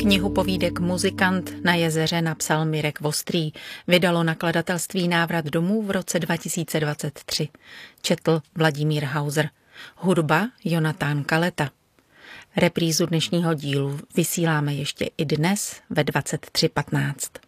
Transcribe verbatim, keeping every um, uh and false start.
Knihu povídek Muzikant na jezeře napsal Mirek Vostrý. Vydalo nakladatelství Návrat domů v roce dva tisíce dvacet tři. Četl Vladimír Hauser. Hudba Jonatán Kaleta. Reprízu dnešního dílu vysíláme ještě i dnes ve dvacet tři patnáct.